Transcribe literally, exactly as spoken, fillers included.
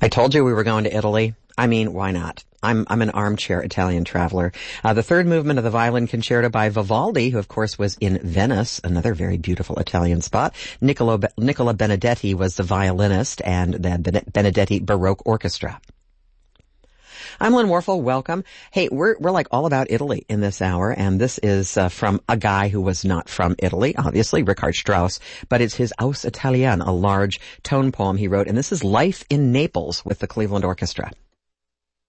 I told you we were going to Italy. I mean, why not? I'm I'm an armchair Italian traveler. Uh, the third movement of the Violin Concerto by Vivaldi, who of course was in Venice, another very beautiful Italian spot. Niccolo, Nicola Benedetti was the violinist, and the Benedetti Baroque Orchestra. I'm Lynn Warfel. Welcome. Hey, we're we're like all about Italy in this hour, and this is uh, from a guy who was not from Italy, obviously, Richard Strauss, but it's his Aus Italien, a large tone poem he wrote, and this is Life in Naples with the Cleveland Orchestra.